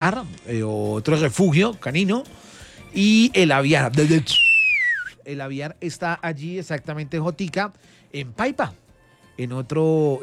Aviar, otro refugio canino, y el Aviar. El Aviar está allí exactamente, Jotica, en Paipa, en otro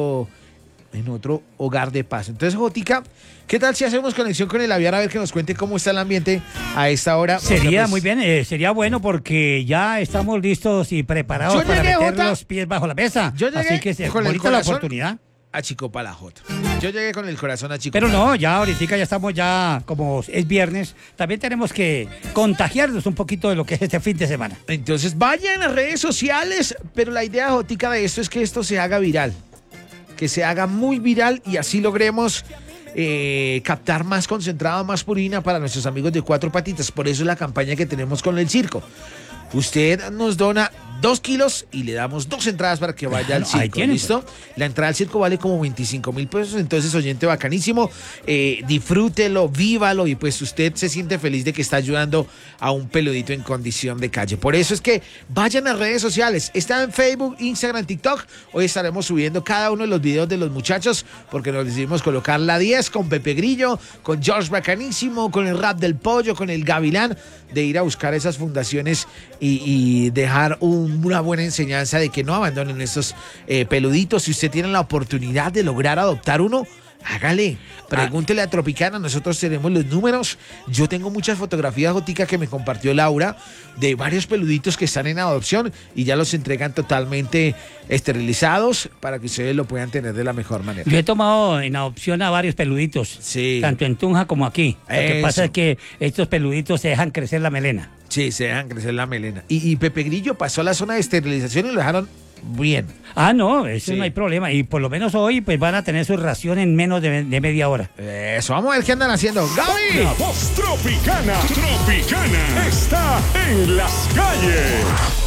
hogar de paz. Entonces, Jotica, ¿qué tal si hacemos conexión con el Aviar a ver que nos cuente cómo está el ambiente a esta hora? Sería muy bien, sería bueno porque ya estamos listos y preparados para meter los pies bajo la mesa. Así que es bonita la oportunidad. A Chico para la Jota. Yo llegué con el corazón a Chico. Pero no, ya ahorita ya estamos como es viernes, también tenemos que contagiarnos un poquito de lo que es este fin de semana. Entonces vayan a redes sociales, pero la idea, Jotica, de esto es que esto se haga viral. Que se haga muy viral y así logremos captar más concentrado, más purina para nuestros amigos de Cuatro Patitas. Por eso es la campaña que tenemos con el circo. Usted nos dona 2 kilos y le damos 2 entradas para que vaya al circo. ¿Listo? La entrada al circo vale como 25.000 pesos. Entonces, oyente bacanísimo, disfrútelo, vívalo y pues usted se siente feliz de que está ayudando a un peludito en condición de calle. Por eso es que vayan a redes sociales. Está en Facebook, Instagram, TikTok. Hoy estaremos subiendo cada uno de los videos de los muchachos porque nos decidimos colocar la 10 con Pepe Grillo, con George Bacanísimo, con el Rap del Pollo, con el Gavilán, de ir a buscar esas fundaciones y dejar una buena enseñanza de que no abandonen estos peluditos. Si usted tiene la oportunidad de lograr adoptar uno, hágale, pregúntele a Tropicana, nosotros tenemos los números. Yo tengo muchas fotografías, Jotica, que me compartió Laura, de varios peluditos que están en adopción y ya los entregan totalmente esterilizados para que ustedes lo puedan tener de la mejor manera. Yo he tomado en adopción a varios peluditos, sí, tanto en Tunja como aquí. Lo que pasa es que estos peluditos se dejan crecer la melena. Sí, se dejan crecer la melena. Y Pepe Grillo pasó a la zona de esterilización y lo dejaron bien. No, eso sí, no hay problema. Y por lo menos hoy pues van a tener su ración en menos de media hora. Eso, vamos a ver qué andan haciendo. ¡Gaby! La voz tropicana está en las calles.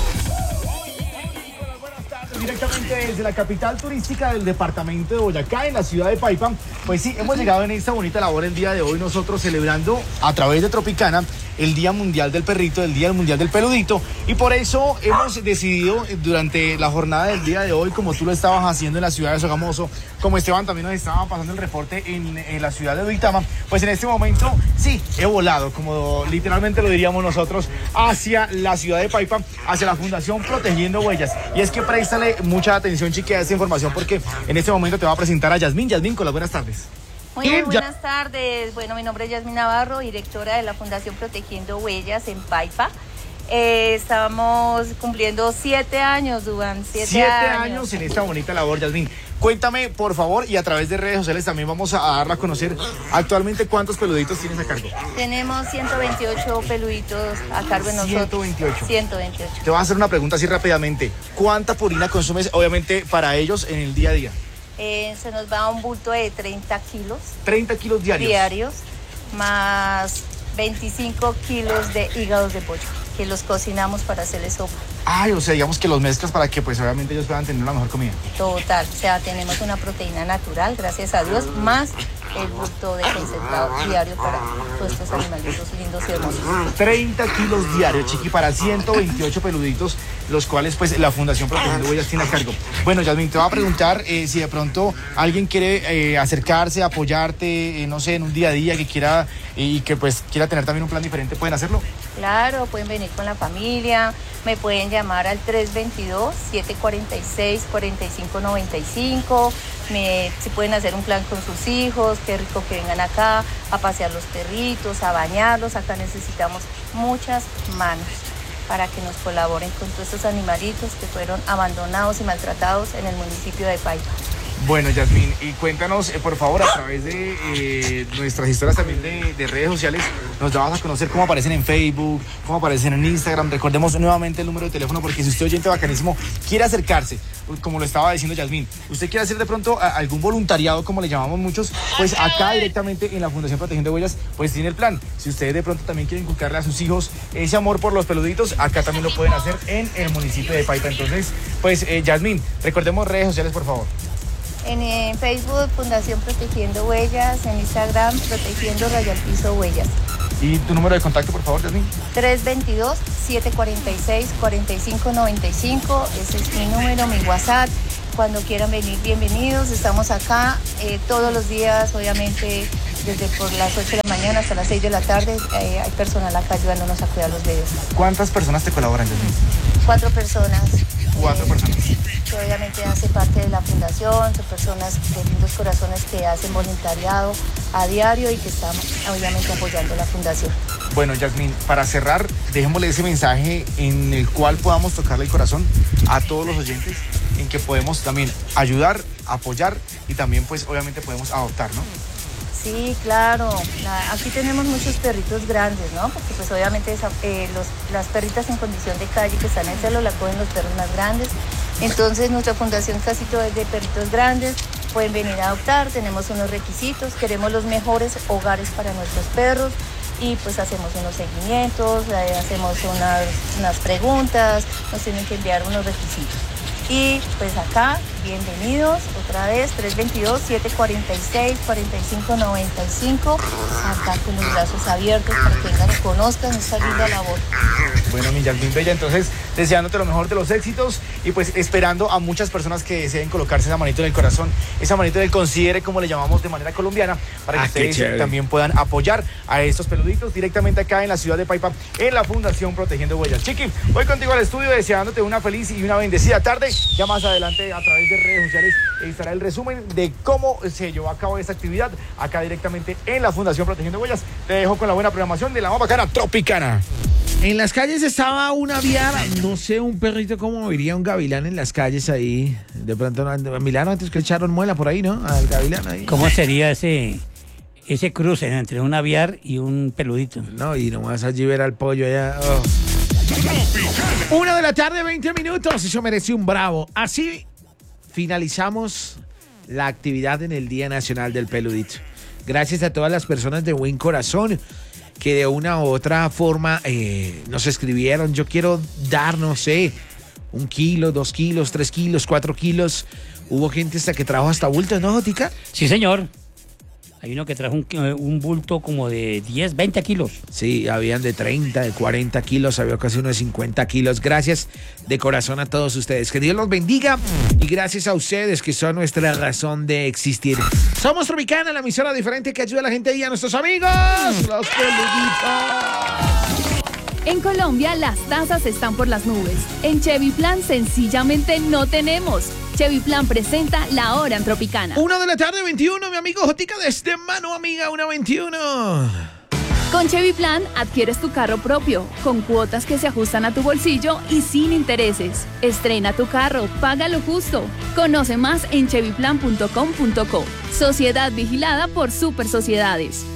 Directamente desde la capital turística del departamento de Boyacá, en la ciudad de Paipa. Pues sí, hemos llegado en esta bonita labor el día de hoy, nosotros celebrando a través de Tropicana el Día Mundial del Perrito, el Día Mundial del Peludito, y por eso hemos decidido durante la jornada del día de hoy, como tú lo estabas haciendo en la ciudad de Sogamoso, como Esteban también nos estaba pasando el reporte en la ciudad de Duitama, pues en este momento sí, he volado, como literalmente lo diríamos nosotros, hacia la ciudad de Paipa, hacia la Fundación Protegiendo Huellas. Y es que préstale mucha atención, chique, a esta información, porque en este momento te va a presentar a Yasmín. Yasmín, con las buenas tardes. Muy buenas tardes. Bueno, mi nombre es Yasmín Navarro, directora de la Fundación Protegiendo Huellas en Paipa. Estamos cumpliendo 7 años, Duván. 7 años en esta bonita labor, Yasmín. Cuéntame, por favor, y a través de redes sociales también vamos a darla a conocer actualmente cuántos peluditos tienes a cargo. Tenemos 128 peluditos a cargo de nosotros. 128. 128. Te voy a hacer una pregunta así rápidamente. ¿Cuánta purina consumes, obviamente, para ellos en el día a día? Se nos va un bulto de 30 kilos. 30 kilos diarios. Diarios, más 25 kilos de hígados de pollo, que los cocinamos para hacerles sopa. O sea, digamos que los mezclas para que pues obviamente ellos puedan tener una mejor comida. Total, o sea, tenemos una proteína natural, gracias a Dios, más el bulto de concentrado diario para todos estos animalitos lindos y hermosos. 30 kilos diarios, chiqui, para 128 peluditos, los cuales pues la Fundación Protegiendo Huellas tiene a cargo. Bueno, Yasmín, te voy a preguntar si de pronto alguien quiere acercarse, apoyarte, no sé, en un día a día que quiera y que pues quiera tener también un plan diferente, ¿pueden hacerlo? Claro, pueden venir con la familia, me pueden llamar al 322-746-4595, si pueden hacer un plan con sus hijos, qué rico que vengan acá a pasear los perritos, a bañarlos. Acá necesitamos muchas manos para que nos colaboren con todos estos animalitos que fueron abandonados y maltratados en el municipio de Paipa. Bueno, Yasmín, y cuéntanos, por favor, a través de nuestras historias también de redes sociales, nos dabas a conocer cómo aparecen en Facebook, cómo aparecen en Instagram. Recordemos nuevamente el número de teléfono, porque si usted, oyente bacanísimo, quiere acercarse, como lo estaba diciendo Yasmín, usted quiere hacer de pronto algún voluntariado, como le llamamos muchos, pues acá directamente en la Fundación Protegiendo Huellas, pues tiene el plan. Si ustedes de pronto también quieren inculcarle a sus hijos ese amor por los peluditos, acá también lo pueden hacer en el municipio de Paipa. Entonces, pues Yasmín, recordemos redes sociales, por favor. En Facebook, Fundación Protegiendo Huellas, en Instagram, Protegiendo Huellas. ¿Y tu número de contacto, por favor, Yasmín? 322-746-4595, ese es mi número, mi WhatsApp. Cuando quieran venir, bienvenidos, estamos acá todos los días, obviamente desde por las 8 de la mañana hasta las 6 de la tarde hay personal acá ayudándonos a cuidar los bebés. ¿Cuántas personas te colaboran, Yasmín? 4 personas. 4 personas. Que obviamente hace parte de la fundación, son personas de lindos corazones que hacen voluntariado a diario y que están obviamente apoyando la fundación. Bueno, Yasmín, para cerrar, dejémosle ese mensaje en el cual podamos tocarle el corazón a todos los oyentes, en que podemos también ayudar, apoyar y también pues obviamente podemos adoptar, ¿no? Sí, claro. Aquí tenemos muchos perritos grandes, ¿no? Porque pues obviamente las perritas en condición de calle que están en el celo la cogen los perros más grandes. Entonces nuestra fundación casi todo es de perritos grandes. Pueden venir a adoptar, tenemos unos requisitos, queremos los mejores hogares para nuestros perros y pues hacemos unos seguimientos, hacemos unas preguntas, nos tienen que enviar unos requisitos. Y pues acá, bienvenidos otra vez, 322-746-4595, acá con los brazos abiertos para que vengan y conozcan esta linda labor. Bueno, mi Yasmín Bella, entonces deseándote lo mejor de los éxitos y pues esperando a muchas personas que deseen colocarse esa manito en el corazón, esa manito en el considere, como le llamamos de manera colombiana, para que ustedes también puedan apoyar a estos peluditos directamente acá en la ciudad de Paipa, en la Fundación Protegiendo Huellas. Chiqui, voy contigo al estudio deseándote una feliz y una bendecida tarde. Ya más adelante a través de redes sociales estará el resumen de cómo se llevó a cabo esta actividad acá directamente en la Fundación Protegiendo Huellas. Te dejo con la buena programación de la más bacana Tropicana. En las calles estaba una viara, no sé, un perrito cómo iría un gavilán en las calles ahí. De pronto, Milano, antes que echaron muela por ahí, ¿no? Al gavilán ahí. ¿Cómo sería ese cruce entre un aviar y un peludito? No, y nomás allí ver al pollo allá. Oh. 1 de la tarde, 20 minutos. Eso merece un bravo. Así finalizamos la actividad en el Día Nacional del Peludito. Gracias a todas las personas de buen corazón que de una u otra forma nos escribieron. Yo quiero dar, no sé, 1 kilo, 2 kilos, 3 kilos, 4 kilos. Hubo gente hasta que trajo hasta bultos, ¿no, Jotica? Sí, señor. Hay uno que trajo un bulto como de 10, 20 kilos. Sí, habían de 30, de 40 kilos, había casi uno de 50 kilos. Gracias de corazón a todos ustedes. Que Dios los bendiga y gracias a ustedes que son nuestra razón de existir. Somos Tropicana, la emisora diferente que ayuda a la gente y a nuestros amigos, los peluditos. En Colombia las tasas están por las nubes. En Chevy Plan sencillamente no tenemos. Chevy Plan presenta La Hora en Tropicana. 1 de la tarde, 21, mi amigo Jotica desde Mano Amiga, 1:21. Con Chevy Plan adquieres tu carro propio, con cuotas que se ajustan a tu bolsillo y sin intereses. Estrena tu carro, paga lo justo. Conoce más en chevyplan.com.co. Sociedad vigilada por Super Sociedades.